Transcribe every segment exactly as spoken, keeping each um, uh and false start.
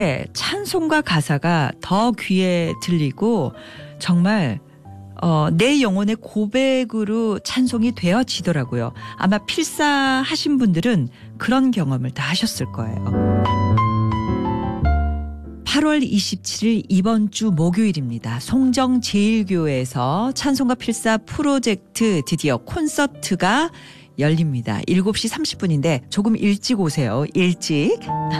찬송가 가사가 더 귀에 들리고 정말 어, 내 영혼의 고백으로 찬송이 되어지더라고요. 아마 필사하신 분들은 그런 경험을 다 하셨을 거예요. 팔월 이십칠일 이번 주 목요일입니다. 송정제일교회에서 찬송가 필사 프로젝트 드디어 콘서트가 열립니다. 일곱 시 삼십 분인데 조금 일찍 오세요. 일찍.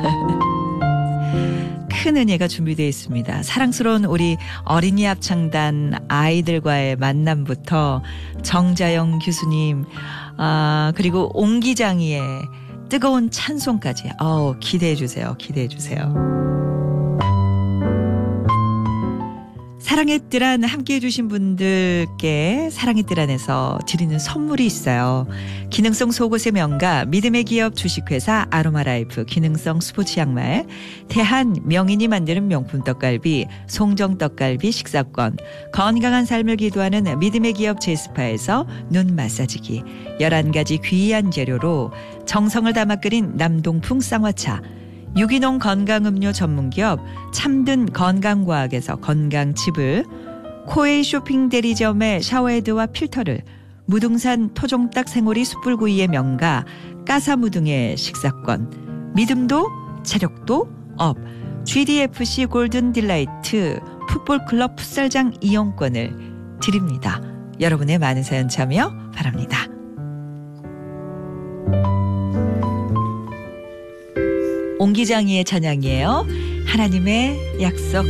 큰 은혜가 준비되어 있습니다. 사랑스러운 우리 어린이 합창단 아이들과의 만남부터 정자영 교수님, 아, 그리고 옹기장이의 뜨거운 찬송까지. 어우, 기대해 주세요. 기대해 주세요. 사랑의 뜰 안 함께해 주신 분들께 사랑의 뜰 안에서 드리는 선물이 있어요. 기능성 속옷의 명가 믿음의 기업 주식회사 아로마라이프 기능성 스포츠 양말, 대한 명인이 만드는 명품 떡갈비 송정 떡갈비 식사권, 건강한 삶을 기도하는 믿음의 기업 제스파에서 눈 마사지기, 열한 가지 귀한 재료로 정성을 담아 끓인 남동풍 쌍화차, 유기농 건강음료 전문기업 참든 건강과학에서 건강칩을, 코웨이 쇼핑 대리점의 샤워헤드와 필터를, 무등산 토종닭 생오리 숯불구이의 명가 까사무등의 식사권, 믿음도 체력도 업, 지디에프씨 골든딜라이트 풋볼클럽 풋살장 이용권을 드립니다. 여러분의 많은 사연 참여 바랍니다. 옹기장이의 찬양이에요. 하나님의 약속.